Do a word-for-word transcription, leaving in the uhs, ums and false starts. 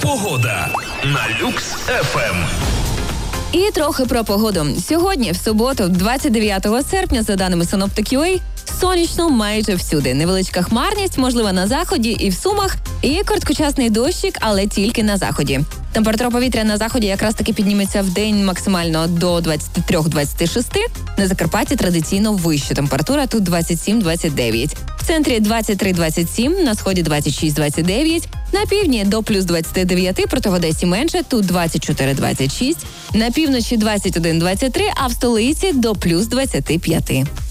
Погода на Люкс еф ем. І трохи про погоду. Сьогодні, в суботу, двадцять дев'ятого серпня, за даними Синоптик.ua, сонячно майже всюди. Невеличка хмарність, можлива на заході і в Сумах, і короткочасний дощик, але тільки на заході. Температура повітря на заході якраз таки підніметься в день максимально до двадцять три - двадцять шість. На Закарпатті традиційно вища температура, тут двадцять сім - двадцять дев'ять. В центрі двадцять три - двадцять сім, на сході двадцять шість - двадцять дев'ять. На півдні до плюс двадцять дев'ять, проти в Одесі менше, тут двадцять чотири - двадцять шість. На півночі двадцять один - двадцять три, а в столиці до плюс двадцять п'ять.